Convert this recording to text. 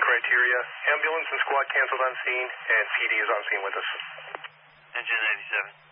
criteria. Ambulance and squad canceled on scene, and PD is on scene with us. Engine 87.